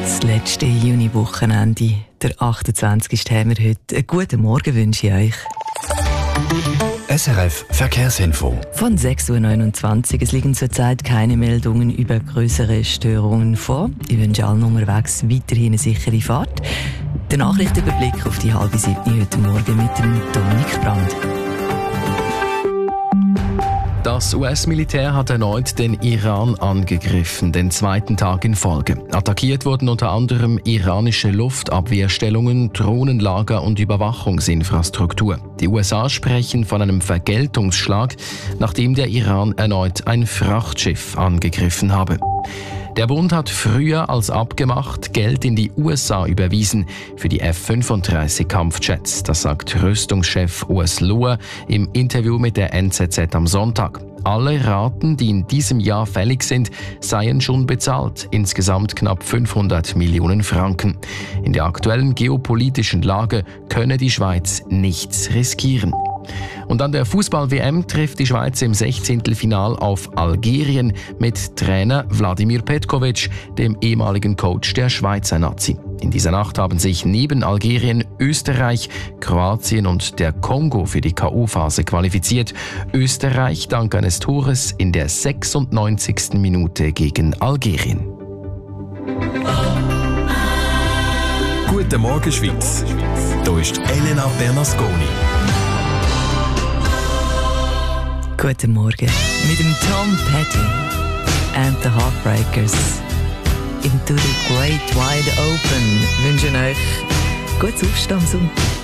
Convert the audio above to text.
Das letzte Juniwochenende, der 28. haben wir heute. Einen guten Morgen wünsche ich euch. SRF Verkehrsinfo. Von 6.29 Uhr. Es liegen zurzeit keine Meldungen über größere Störungen vor. Ich wünsche allen unterwegs weiterhin eine sichere Fahrt. Der Nachrichtenüberblick auf die 6:30 heute Morgen mit dem Dominik Brand. Das US-Militär hat erneut den Iran angegriffen, den zweiten Tag in Folge. Attackiert wurden unter anderem iranische Luftabwehrstellungen, Drohnenlager und Überwachungsinfrastruktur. Die USA sprechen von einem Vergeltungsschlag, nachdem der Iran erneut ein Frachtschiff angegriffen habe. Der Bund hat früher als abgemacht Geld in die USA überwiesen für die F-35-Kampfjets. Das sagt Rüstungschef Urs Lohr im Interview mit der NZZ am Sonntag. Alle Raten, die in diesem Jahr fällig sind, seien schon bezahlt. Insgesamt knapp 500 Millionen Franken. In der aktuellen geopolitischen Lage könne die Schweiz nichts riskieren. Und an der Fußball-WM trifft die Schweiz im 16. Final auf Algerien mit Trainer Vladimir Petkovic, dem ehemaligen Coach der Schweizer Nazi. In dieser Nacht haben sich neben Algerien Österreich, Kroatien und der Kongo für die K.O.-Phase qualifiziert. Österreich dank eines Tores in der 96. Minute gegen Algerien. Guten Morgen Schweiz. Hier ist Elena Bernasconi. Guten Morgen mit dem Tom Petty and the Heartbreakers. Into the Great Wide Open wünschen euch gutes Aufstehen am Sonntag.